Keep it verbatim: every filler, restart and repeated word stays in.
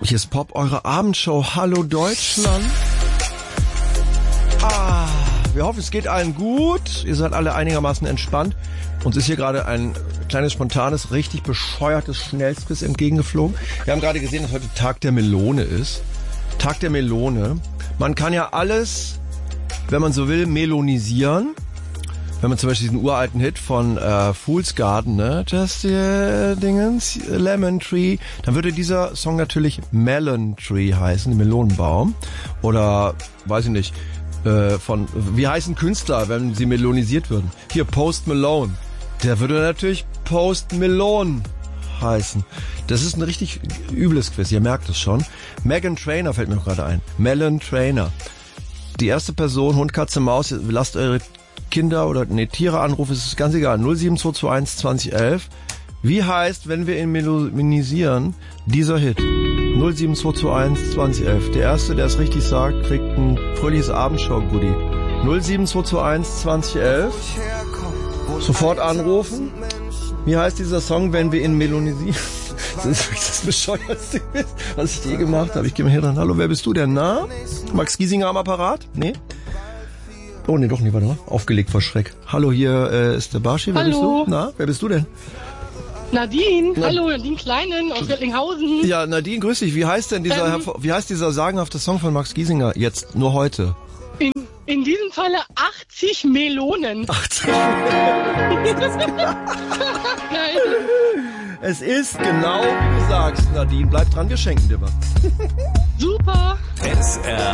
Hier ist Pop, eure Abendshow. Hallo Deutschland. Ah, wir hoffen, es geht allen gut. Ihr seid alle einigermaßen entspannt. Uns ist hier gerade ein kleines, spontanes, richtig bescheuertes Schnellsquiz entgegengeflogen. Wir haben gerade gesehen, dass heute Tag der Melone ist. Tag der Melone. Man kann ja alles, wenn man so will, melonisieren. Wenn man zum Beispiel diesen uralten Hit von äh, Fool's Garden, ne, Just the Dingens, Lemon Tree, dann würde dieser Song natürlich Melon Tree heißen, Melonenbaum. Oder, weiß ich nicht, äh, von, wie heißen Künstler, wenn sie melonisiert würden? Hier, Post Malone. Der würde natürlich Post Malone heißen. Das ist ein richtig übles Quiz, ihr merkt es schon. Meghan Trainor fällt mir noch gerade ein. Melon Trainor. Die erste Person, Hund, Katze, Maus, lasst eure Kinder oder nee, Tiere anrufen, ist ganz egal. null sieben zwei zwei eins zwanzig elf. Wie heißt, wenn wir ihn melonisieren, dieser Hit? null sieben zwei zwei eins zwanzig elf. Der Erste, der es richtig sagt, kriegt ein fröhliches Abendshow-Goodie. null sieben zwei zwei eins zwanzig elf. Sofort anrufen. Wie heißt dieser Song, wenn wir ihn melonisieren? Das ist das bescheuerste, was ich je gemacht habe. Ich gehe mal hier dran. Hallo, wer bist du denn? Na? Max Giesinger am Apparat? Nee? Oh, nee, doch nicht, warte mal. Aufgelegt vor Schreck. Hallo, hier äh, ist der Barschi. Wer Hallo. bist du? Na, wer bist du denn? Nadine. Na, Hallo, Nadine Kleinen aus Recklinghausen. Ja, Nadine, grüß dich. Wie heißt denn dieser, ähm, wie heißt dieser sagenhafte Song von Max Giesinger jetzt, nur heute? In, in diesem Falle achtzig Melonen. achtzig Nein. Es ist genau, wie du sagst, Nadine. Bleib dran, wir schenken dir was. Super. S R